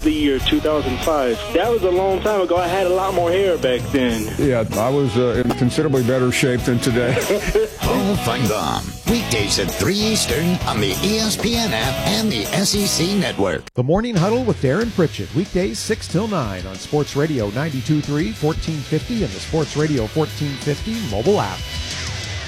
the year 2005. That was a long time ago. I had a lot more hair back then. Yeah, I was in considerably better shape than today. Hall of Fame weekdays at 3 Eastern on the ESPN app and the SEC Network. The Morning Huddle with Darren Pritchett, weekdays 6 till 9 on Sports Radio 92.3, 1450, and the Sports Radio 1450 mobile app.